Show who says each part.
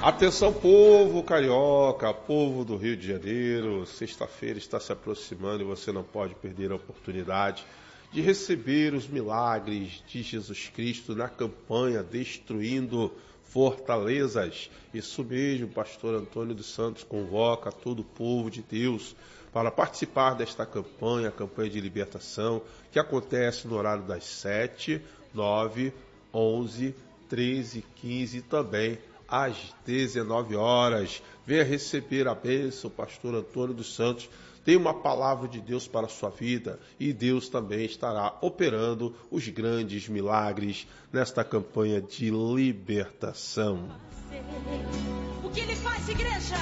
Speaker 1: Atenção, povo carioca, povo do Rio de Janeiro, sexta-feira está se aproximando e você não pode perder a oportunidade de receber os milagres de Jesus Cristo na campanha Destruindo Fortalezas. Isso mesmo, pastor Antônio dos Santos convoca todo o povo de Deus para participar desta campanha, a campanha de libertação, que acontece no horário das 7, 9, 11, 13, 15 e também às 19 horas. Venha receber a bênção, pastor Antônio dos Santos. Tem uma palavra de Deus para a sua vida e Deus também estará operando os grandes milagres nesta campanha de libertação.
Speaker 2: O que ele faz, igreja?